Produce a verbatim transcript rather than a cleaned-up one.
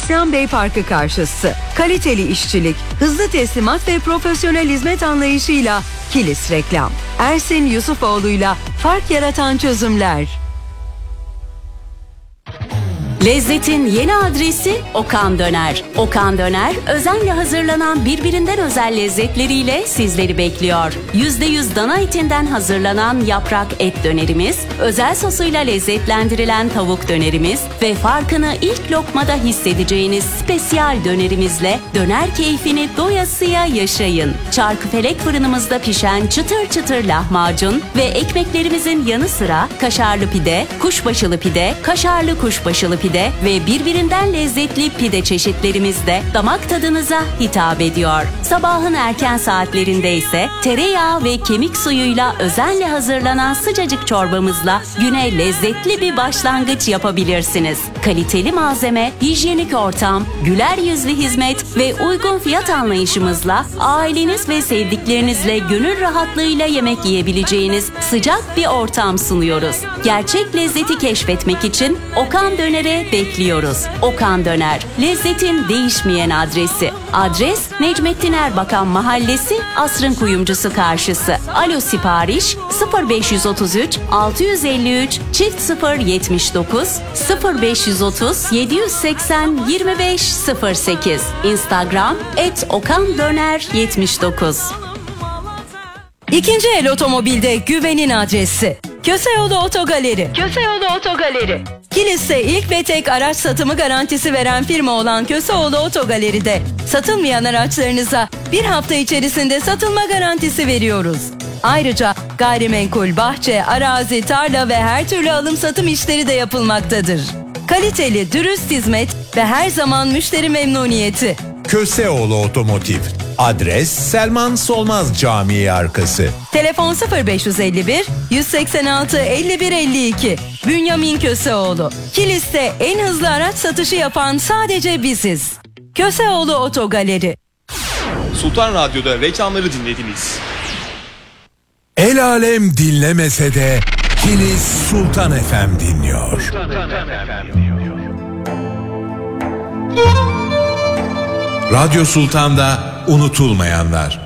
İslam Bey Parkı karşısı. Kaliteli işçilik, hızlı teslimat ve profesyonel hizmet anlayışıyla Kilis Reklam. Ersin Yusufoğlu'yla fark yaratan çözümler. Lezzetin yeni adresi Okan Döner. Okan Döner, özenle hazırlanan birbirinden özel lezzetleriyle sizleri bekliyor. yüzde yüz dana etinden hazırlanan yaprak et dönerimiz, özel sosuyla lezzetlendirilen tavuk dönerimiz ve farkını ilk lokmada hissedeceğiniz spesiyal dönerimizle döner keyfini doyasıya yaşayın. Çarkıfelek fırınımızda pişen çıtır çıtır lahmacun ve ekmeklerimizin yanı sıra kaşarlı pide, kuşbaşılı pide, kaşarlı kuşbaşılı pide ve birbirinden lezzetli pide çeşitlerimiz de damak tadınıza hitap ediyor. Sabahın erken saatlerinde ise tereyağı ve kemik suyuyla özenle hazırlanan sıcacık çorbamızla güne lezzetli bir başlangıç yapabilirsiniz. Kaliteli malzeme, hijyenik ortam, güler yüzlü hizmet ve uygun fiyat anlayışımızla aileniz ve sevdiklerinizle gönül rahatlığıyla yemek yiyebileceğiniz sıcak bir ortam sunuyoruz. Gerçek lezzeti keşfetmek için Okan Döner'e bekliyoruz. Okan Döner, lezzetin değişmeyen adresi. Adres Necmettin Erbakan Mahallesi, Asrın Kuyumcusu karşısı. Alo sipariş sıfır beş otuz üç altı yüz elli üç çift sıfır yetmiş dokuz sıfır beş otuz yedi yüz seksen yirmi beş sıfır sekiz. Instagram et okan döner yetmiş dokuz. İkinci el otomobilde güvenin adresi. Köseoğlu Otogaleri. Köseoğlu Otogaleri. Kilis'te ilk ve tek araç satımı garantisi veren firma olan Köseoğlu Otogaleri'de satılmayan araçlarınıza bir hafta içerisinde satılma garantisi veriyoruz. Ayrıca gayrimenkul, bahçe, arazi, tarla ve her türlü alım satım işleri de yapılmaktadır. Kaliteli, dürüst hizmet ve her zaman müşteri memnuniyeti. Köseoğlu Otomotiv. Adres Selman Solmaz Camii arkası. Telefon sıfır beş elli bir yüz seksen altı elli bir elli iki. Bünyamin Köseoğlu. Kilis'te en hızlı araç satışı yapan sadece biziz. Köseoğlu Otogaleri. Sultan Radyo'da reklamları dinlediniz. El alem dinlemese de Kilis Sultan F M dinliyor. Sultan F M dinliyor. Radyo Sultan'da unutulmayanlar.